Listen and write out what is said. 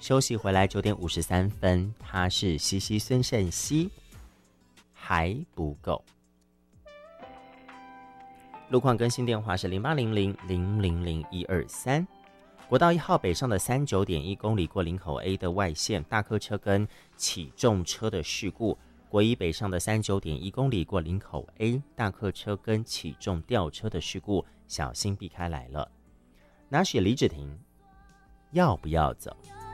休息回来9:53，他是西西孙盛熙，还不够。路况更新电话是0800000123。国道1号北上的39.1公里过林口 A 的外线，大客车跟起重车的事故。国一北上的39.1公里过林口 A， 大客车跟起重吊车的事故，小心避开来了。拿雪李芷婷，要不要走？